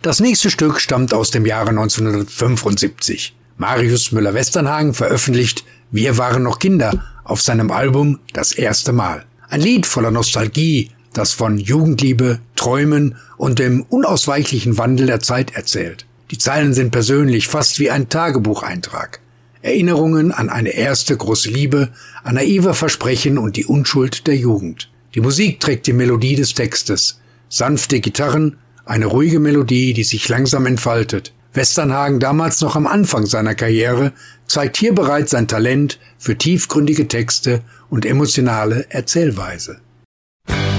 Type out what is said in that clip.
Das nächste Stück stammt aus dem Jahre 1975. Marius Müller-Westernhagen veröffentlicht Wir waren noch Kinder auf seinem Album Das erste Mal. Ein Lied voller Nostalgie, das von Jugendliebe, Träumen und dem unausweichlichen Wandel der Zeit erzählt. Die Zeilen sind persönlich, fast wie ein Tagebucheintrag. Erinnerungen an eine erste große Liebe, an naive Versprechen und die Unschuld der Jugend. Die Musik trägt die Melodie des Textes. Sanfte Gitarren, eine ruhige Melodie, die sich langsam entfaltet. Westernhagen, damals noch am Anfang seiner Karriere, zeigt hier bereits sein Talent für tiefgründige Texte und emotionale Erzählweise.